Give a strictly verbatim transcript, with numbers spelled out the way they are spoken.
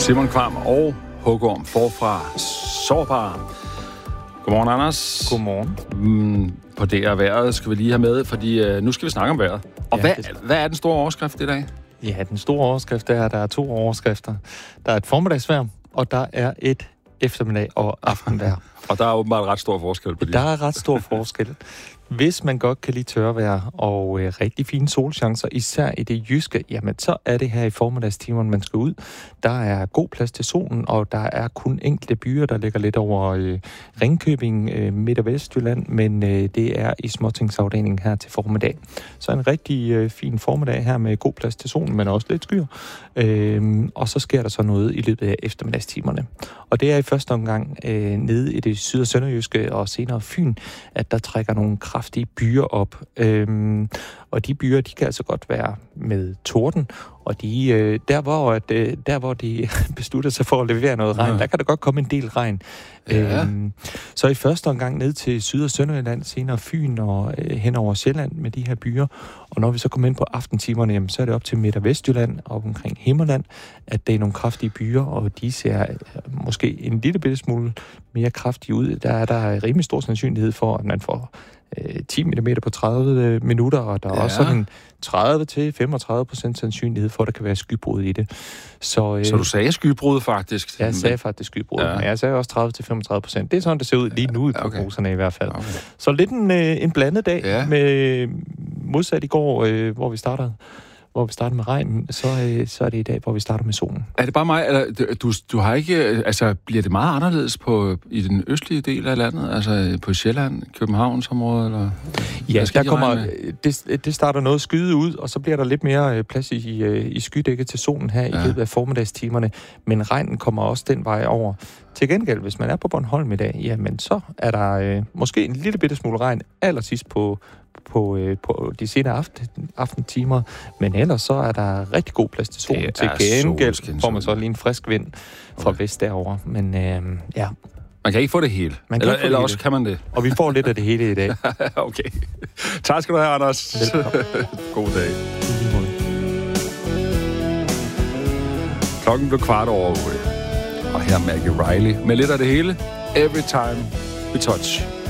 Simon Kvam og Hågorm forfra Sårbar. Godmorgen, Anders. Godmorgen. Mm, på det er vejret skal vi lige have med, fordi uh, nu skal vi snakke om vejret. Og ja, hvad, det... hvad er den store overskrift i dag? Ja, den store overskrift er, at der er to overskrifter. Der er et formiddagsvejr, og der er et eftermiddag- og aftenvejr. Og der er åbenbart ret stor forskel på det. Der er ret stor forskel. Hvis man godt kan lide tørvejr og øh, rigtig fine solchancer, især i det jyske, jamen så er det her i formiddagstimerne, man skal ud. Der er god plads til solen, og der er kun enkelte byer, der ligger lidt over øh, Ringkøbing, øh, Midt- og Vestjylland, men øh, det er i småtingsafdelingen her til formiddag. Så en rigtig øh, fin formiddag her med god plads til solen, men også lidt skyer. Øh, og så sker der så noget i løbet af eftermiddagstimerne. Og det er i første omgang øh, nede i det syd- og sønderjyske og senere Fyn, at der trækker nogle kraftige byer op. Øhm, og de byer, de kan altså godt være med torden, og de, øh, der, hvor, at, øh, der hvor de beslutter sig for at levere noget regn, ja. Der kan der godt komme en del regn. Ja. Øhm, så i første omgang ned til Syd- og Sønderjylland, senere Fyn og øh, hen over Sjælland med de her byer. Og når vi så kommer ind på aftentimerne, jamen, så er det op til Midt- og Vestjylland og omkring Himmerland, at det er nogle kraftige byer, og de ser øh, måske en lille bitte smule mere kraftige ud. Der er der rimelig stor sandsynlighed for, at man får ti millimeter på tredive minutter, og der er ja. også sådan tredive til femogtredive procent sandsynlighed for, at der kan være skybrud i det. Så, øh, så du sagde skybrud faktisk? Jeg sagde faktisk skybrud, ja. Men jeg sagde også tredive til femogtredive procent. Det er sådan, det ser ud lige nu i prognoserne okay. i hvert fald. Okay. Så lidt en, en blandet dag, ja. med modsat i går, øh, hvor vi startede. hvor vi starter med regnen, så, øh, så er det i dag, hvor vi starter med solen. Er det bare mig, eller du, du har ikke, altså bliver det meget anderledes på, i den østlige del af landet, altså på Sjælland, Københavnsområdet, eller? Ja, der kommer, det, det starter noget skyde ud, og så bliver der lidt mere plads i, i skydækket til solen her ja. i løbet af formiddagstimerne, men regnen kommer også den vej over. Til gengæld, hvis man er på Bornholm i dag, jamen så er der øh, måske en lille bitte smule regn allersidst på På, øh, på de senere aften, aftentimer, men ellers så er der rigtig god plads til solen. Til gengæld får man så lige en frisk vind fra okay. vest derover. Men øh, ja. Man kan ikke få det hele. Man eller eller også hele. Kan man det. Og vi får lidt af det hele i dag. Okay. Tak skal du have, Anders. God dag. Klokken blev kvart over otte. Og her Maggie Riley med lidt af det hele. Every time we touch.